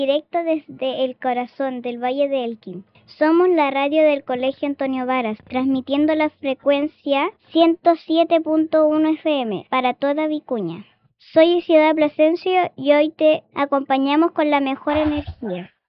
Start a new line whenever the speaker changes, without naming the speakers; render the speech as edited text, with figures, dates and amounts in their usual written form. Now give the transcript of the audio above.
directo desde el corazón del Valle de Elqui. Somos la radio del Colegio Antonio Varas, transmitiendo la frecuencia 107.1 FM para toda Vicuña. Soy Ciudad Plasencia y hoy te acompañamos con la mejor energía.